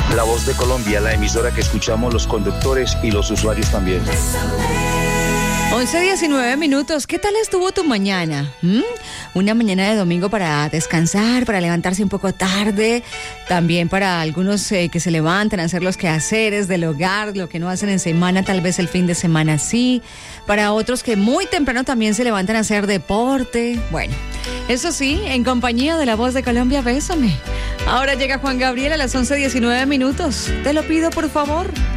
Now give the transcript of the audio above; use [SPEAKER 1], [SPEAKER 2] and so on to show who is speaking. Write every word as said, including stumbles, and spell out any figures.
[SPEAKER 1] La Voz de Colombia, la emisora que escuchamos los conductores y los usuarios también.
[SPEAKER 2] once diecinueve minutos. ¿Qué tal estuvo tu mañana? ¿Mm? Una mañana de domingo para descansar, para levantarse un poco tarde, también para algunos eh, que se levantan a hacer los quehaceres del hogar, lo que no hacen en semana, tal vez el fin de semana sí, para otros que muy temprano también se levantan a hacer deporte. Bueno, eso sí, en compañía de La Voz de Colombia, bésame. Ahora llega Juan Gabriel a las once diecinueve minutos. Te lo pido, por favor.